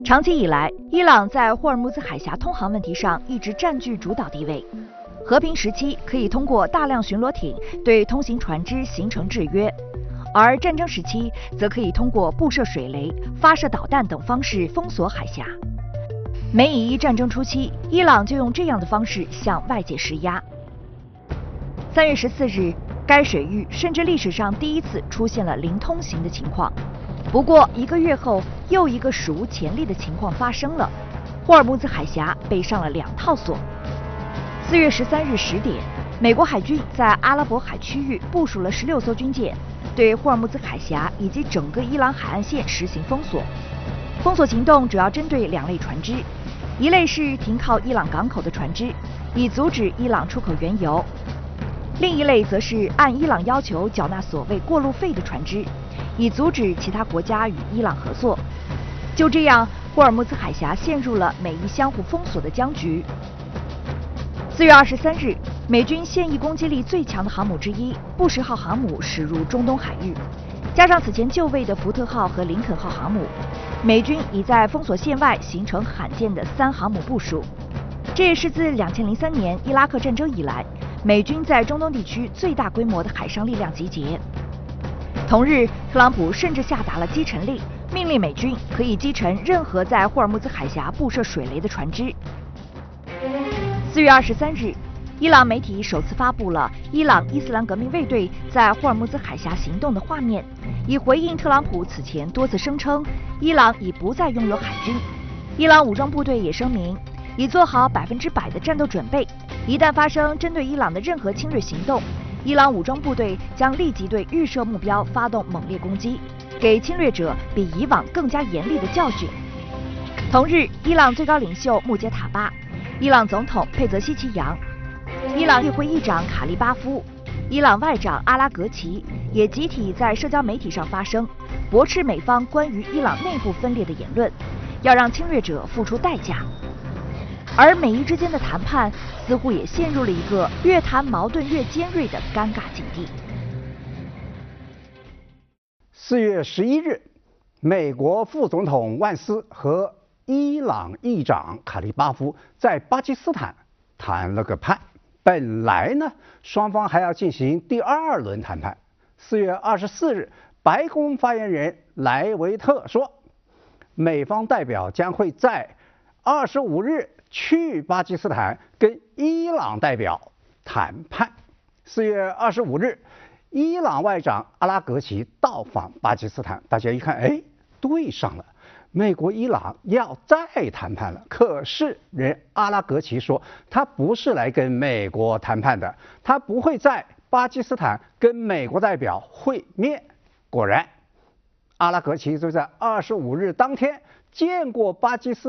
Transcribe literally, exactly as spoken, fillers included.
长期以来，伊朗在霍尔木兹海峡通航问题上一直占据主导地位。和平时期可以通过大量巡逻艇对通行船只形成制约，而战争时期则可以通过布设水雷、发射导弹等方式封锁海峡。美以伊战争初期，伊朗就用这样的方式向外界施压。三月十四日，该水域甚至历史上第一次出现了零通行的情况。不过一个月后，又一个史无前例的情况发生了，霍尔木兹海峡被上了两套锁。四月十三日十点，美国海军在阿拉伯海区域部署了十六艘军舰，对霍尔木兹海峡以及整个伊朗海岸线实行封锁。封锁行动主要针对两类船只，一类是停靠伊朗港口的船只，以阻止伊朗出口原油；另一类则是按伊朗要求缴纳所谓过路费的船只，以阻止其他国家与伊朗合作。就这样，霍尔木兹海峡陷入了美伊相互封锁的僵局。四月二十三日，美军现役攻击力最强的航母之一布什号航母驶入中东海域，加上此前就位的福特号和林肯号航母，美军已在封锁线外形成罕见的三航母部署。这也是自两千零三年伊拉克战争以来，美军在中东地区最大规模的海上力量集结。同日，特朗普甚至下达了击沉令，命令美军可以击沉任何在霍尔木兹海峡布设水雷的船只。四月二十三日，伊朗媒体首次发布了伊朗伊斯兰革命卫队在霍尔木兹海峡行动的画面，以回应特朗普此前多次声称伊朗已不再拥有海军。伊朗武装部队也声明，已做好百分之百的战斗准备，一旦发生针对伊朗的任何侵略行动，伊朗武装部队将立即对预设目标发动猛烈攻击，给侵略者比以往更加严厉的教训。同日，伊朗最高领袖穆杰塔巴、伊朗总统佩泽希奇扬、伊朗议会议长卡利巴夫、伊朗外长阿拉格齐也集体在社交媒体上发声，驳斥美方关于伊朗内部分裂的言论，要让侵略者付出代价。而美伊之间的谈判似乎也陷入了一个越谈矛盾越尖锐的尴尬境地。 四月十一日，美国副总统万斯和伊朗议长卡利巴夫在巴基斯坦谈了个判。本来呢，双方还要进行第二轮谈判。四月二十四日，白宫发言人莱维特说，美方代表将会在二十五日去巴基斯坦跟伊朗代表谈判。四月二十五日，伊朗外长阿拉格齐到访巴基斯坦，大家一看，哎，对上了。美国、伊朗要再谈判了，可是人阿拉格齐说，他不是来跟美国谈判的，他不会在巴基斯坦跟美国代表会面。果然，阿拉格齐就在二十五日当天见过巴基斯坦。